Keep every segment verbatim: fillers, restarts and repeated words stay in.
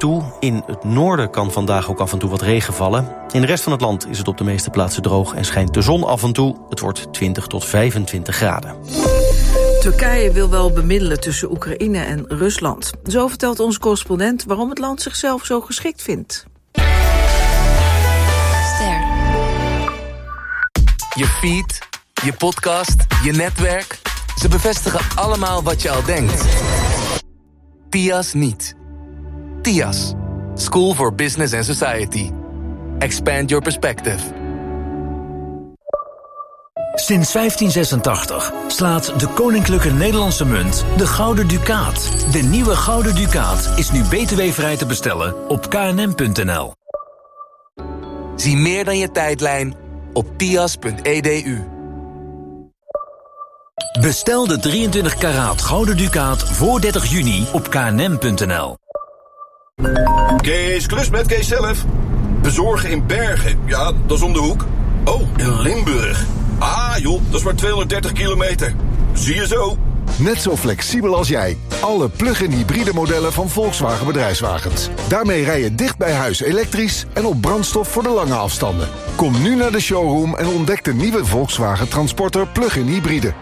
toe. In het noorden kan vandaag ook af en toe wat regen vallen. In de rest van het land is het op de meeste plaatsen droog en schijnt de zon af en toe. Het wordt twintig tot vijfentwintig graden. Turkije wil wel bemiddelen tussen Oekraïne en Rusland. Zo vertelt onze correspondent waarom het land zichzelf zo geschikt vindt. Ster. Je feed, je podcast, je netwerk. Ze bevestigen allemaal wat je al denkt. T I A S niet. T I A S. School for Business and Society. Expand your perspective. Sinds vijftien zesentachtig slaat de Koninklijke Nederlandse Munt de Gouden Ducaat. De nieuwe Gouden Ducaat is nu B T W-vrij te bestellen op k n m punt n l. Zie meer dan je tijdlijn op tias punt e d u. Bestel de drieëntwintig karaat Gouden Ducaat voor dertig juni op k n m punt n l. Kees, klus met Kees zelf. Bezorgen in Bergen, ja, dat is om de hoek. Oh, in Limburg. Ah joh, dat is maar tweehonderddertig kilometer. Zie je zo. Net zo flexibel als jij. Alle plug-in hybride modellen van Volkswagen Bedrijfswagens. Daarmee rij je dicht bij huis elektrisch en op brandstof voor de lange afstanden. Kom nu naar de showroom en ontdek de nieuwe Volkswagen Transporter plug-in hybride.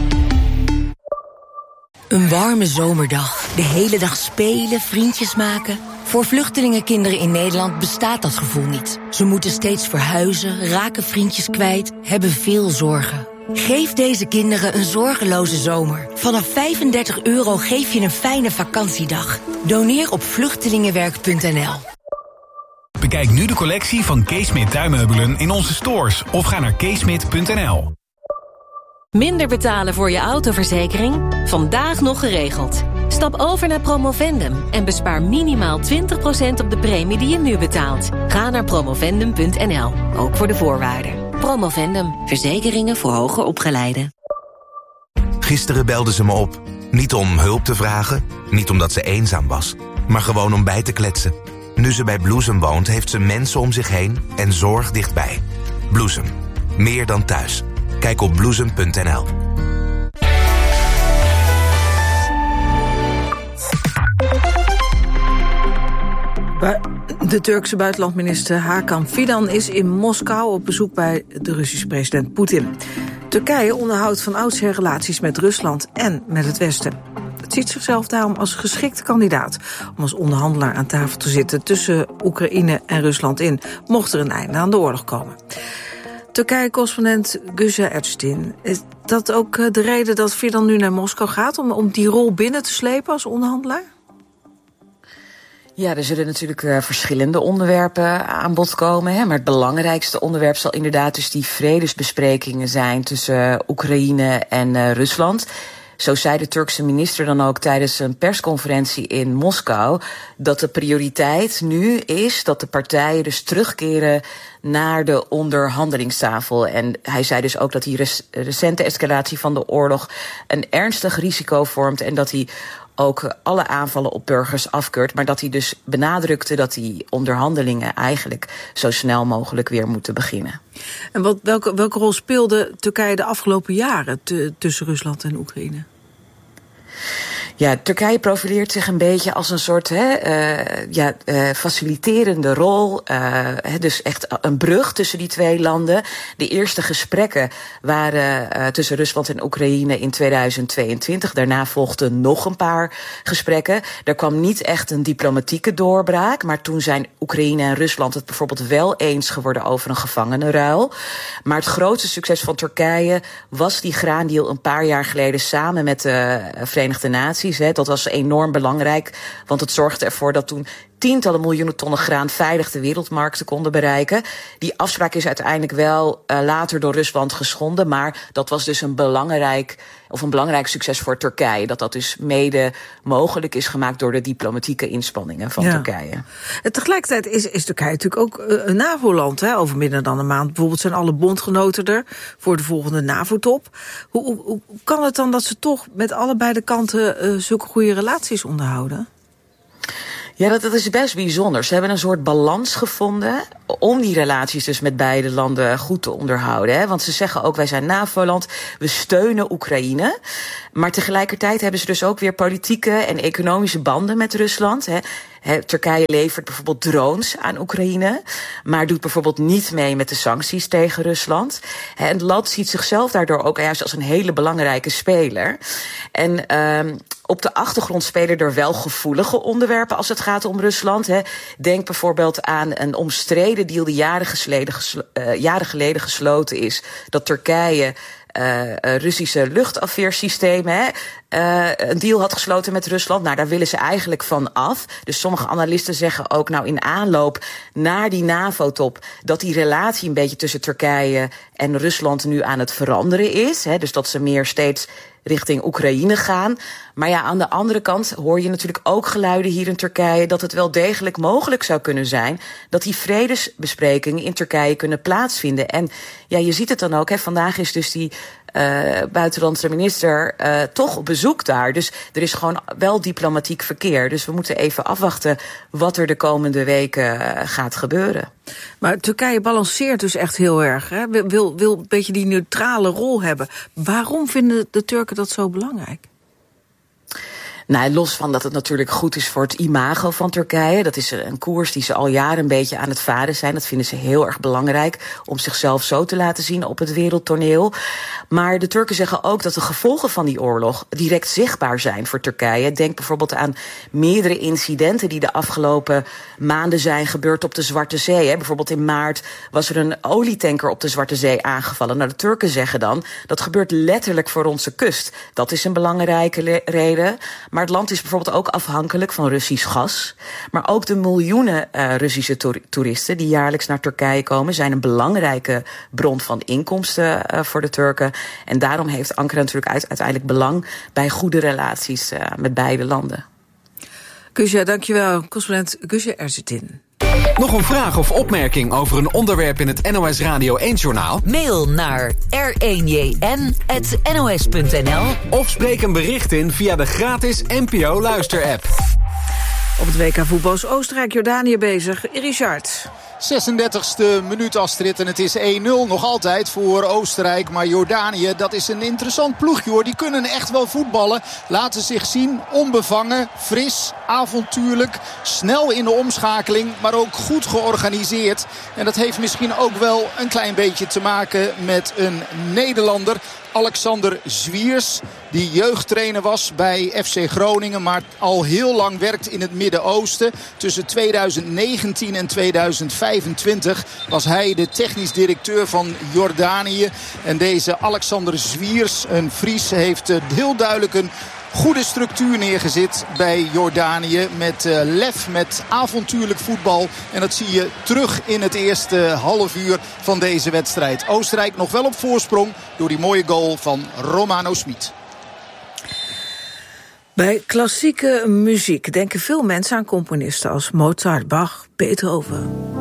Een warme zomerdag. De hele dag spelen, vriendjes maken. Voor vluchtelingenkinderen in Nederland bestaat dat gevoel niet. Ze moeten steeds verhuizen, raken vriendjes kwijt, hebben veel zorgen. Geef deze kinderen een zorgeloze zomer. Vanaf vijfendertig euro geef je een fijne vakantiedag. Doneer op vluchtelingenwerk punt n l. Bekijk nu de collectie van Keesmit tuinmeubelen in onze stores of ga naar keesmit punt n l. Minder betalen voor je autoverzekering? Vandaag nog geregeld. Stap over naar Promovendum en bespaar minimaal twintig procent op de premie die je nu betaalt. Ga naar promovendum punt n l, ook voor de voorwaarden. Promovendum, verzekeringen voor hoger opgeleiden. Gisteren belde ze me op. Niet om hulp te vragen, niet omdat ze eenzaam was, maar gewoon om bij te kletsen. Nu ze bij Bloesem woont, heeft ze mensen om zich heen en zorg dichtbij. Bloesem, meer dan thuis. Kijk op bloesem punt n l. De Turkse buitenlandminister Hakan Fidan is in Moskou op bezoek bij de Russische president Poetin. Turkije onderhoudt van oudsher relaties met Rusland en met het Westen. Het ziet zichzelf daarom als geschikte kandidaat om als onderhandelaar aan tafel te zitten tussen Oekraïne en Rusland in, mocht er een einde aan de oorlog komen. Turkije-correspondent Güze Erçtin, is dat ook de reden dat Fidan nu naar Moskou gaat, om, om die rol binnen te slepen als onderhandelaar? Ja, er zullen natuurlijk uh, verschillende onderwerpen aan bod komen. Hè, maar het belangrijkste onderwerp zal inderdaad dus die vredesbesprekingen zijn tussen uh, Oekraïne en uh, Rusland. Zo zei de Turkse minister dan ook tijdens een persconferentie in Moskou dat de prioriteit nu is dat de partijen dus terugkeren naar de onderhandelingstafel. En hij zei dus ook dat die res- recente escalatie van de oorlog een ernstig risico vormt en dat hij ook alle aanvallen op burgers afkeurt, maar dat hij dus benadrukte dat die onderhandelingen eigenlijk zo snel mogelijk weer moeten beginnen. En wat, welke, welke rol speelde Turkije de afgelopen jaren te, tussen Rusland en Oekraïne? Ja, Turkije profileert zich een beetje als een soort hè, uh, ja, uh, faciliterende rol. Uh, dus echt een brug tussen die twee landen. De eerste gesprekken waren uh, tussen Rusland en Oekraïne in tweeduizend tweeëntwintig. Daarna volgden nog een paar gesprekken. Er kwam niet echt een diplomatieke doorbraak. Maar toen zijn Oekraïne en Rusland het bijvoorbeeld wel eens geworden over een gevangenenruil. Maar het grootste succes van Turkije was die graandeal een paar jaar geleden samen met de Verenigde Naties. Dat was enorm belangrijk, want het zorgde ervoor dat toen tientallen miljoenen tonnen graan veilig de wereldmarkten konden bereiken. Die afspraak is uiteindelijk wel uh, later door Rusland geschonden, maar dat was dus een belangrijk of een belangrijk succes voor Turkije. Dat dat dus mede mogelijk is gemaakt door de diplomatieke inspanningen van ja. Turkije. En tegelijkertijd is, is Turkije natuurlijk ook een NAVO-land. Hè? Over minder dan een maand bijvoorbeeld zijn alle bondgenoten er voor de volgende NAVO-top. Hoe, hoe, hoe kan het dan dat ze toch met allebei de kanten uh, zulke goede relaties onderhouden? Ja, dat, dat is best bijzonder. Ze hebben een soort balans gevonden om die relaties dus met beide landen goed te onderhouden. Hè? Want ze zeggen ook, wij zijn NAVO-land, we steunen Oekraïne. Maar tegelijkertijd hebben ze dus ook weer politieke en economische banden met Rusland. Hè? He, Turkije levert bijvoorbeeld drones aan Oekraïne, maar doet bijvoorbeeld niet mee met de sancties tegen Rusland. He, en het land ziet zichzelf daardoor ook juist als een hele belangrijke speler. En um, op de achtergrond spelen er wel gevoelige onderwerpen als het gaat om Rusland. He. Denk bijvoorbeeld aan een omstreden deal die jaren geleden, geslo- uh, jaren geleden gesloten is, dat Turkije Uh, uh, Russische luchtafweersystemen, hè, uh, een deal had gesloten met Rusland. Nou, daar willen ze eigenlijk van af. Dus sommige analisten zeggen ook, nou, in aanloop naar die NAVO-top, dat die relatie een beetje tussen Turkije en Rusland nu aan het veranderen is. Hè, dus dat ze meer steeds richting Oekraïne gaan. Maar ja, aan de andere kant hoor je natuurlijk ook geluiden hier in Turkije dat het wel degelijk mogelijk zou kunnen zijn dat die vredesbesprekingen in Turkije kunnen plaatsvinden. En ja, je ziet het dan ook, hè, vandaag is dus die uh, buitenlandse minister uh, toch op bezoek daar. Dus er is gewoon wel diplomatiek verkeer. Dus we moeten even afwachten wat er de komende weken uh, gaat gebeuren. Maar Turkije balanceert dus echt heel erg, hè? Wil, wil een beetje die neutrale rol hebben. Waarom vinden de Turken dat zo belangrijk? Nou, los van dat het natuurlijk goed is voor het imago van Turkije. Dat is een koers die ze al jaren een beetje aan het varen zijn. Dat vinden ze heel erg belangrijk om zichzelf zo te laten zien op het wereldtoneel. Maar de Turken zeggen ook dat de gevolgen van die oorlog direct zichtbaar zijn voor Turkije. Denk bijvoorbeeld aan meerdere incidenten die de afgelopen maanden zijn gebeurd op de Zwarte Zee. Bijvoorbeeld in maart was er een olietanker op de Zwarte Zee aangevallen. Nou, de Turken zeggen dan, dat gebeurt letterlijk voor onze kust. Dat is een belangrijke le- reden. Maar het land is bijvoorbeeld ook afhankelijk van Russisch gas. Maar ook de miljoenen uh, Russische toer- toeristen die jaarlijks naar Turkije komen zijn een belangrijke bron van inkomsten uh, voor de Turken. En daarom heeft Ankara natuurlijk uit, uiteindelijk belang bij goede relaties uh, met beide landen. Gusja, dankjewel. Correspondent Gusja Erzetin. Nog een vraag of opmerking over een onderwerp in het N O S Radio één-journaal? Mail naar r één j n apenstaartje n o s punt n l of spreek een bericht in via de gratis N P O Luister-app. Op het W K voetbal is Oostenrijk-Jordanië bezig. Richard. zesendertigste minuut, Astrid, en het is één nul nog altijd voor Oostenrijk. Maar Jordanië, dat is een interessant ploegje hoor. Die kunnen echt wel voetballen. Laten zich zien, onbevangen, fris, avontuurlijk, snel in de omschakeling, maar ook goed georganiseerd. En dat heeft misschien ook wel een klein beetje te maken met een Nederlander, Alexander Zwiers, die jeugdtrainer was bij F C Groningen, maar al heel lang werkt in het Midden-Oosten. Tussen tweeduizend negentien en tweeduizend vijfentwintig was hij de technisch directeur van Jordanië. En deze Alexander Zwiers, een Fries, heeft heel duidelijk een goede structuur neergezet bij Jordanië. Met uh, lef, met avontuurlijk voetbal. En dat zie je terug in het eerste half uur van deze wedstrijd. Oostenrijk nog wel op voorsprong door die mooie goal van Romano Smit. Bij klassieke muziek denken veel mensen aan componisten als Mozart, Bach, Beethoven.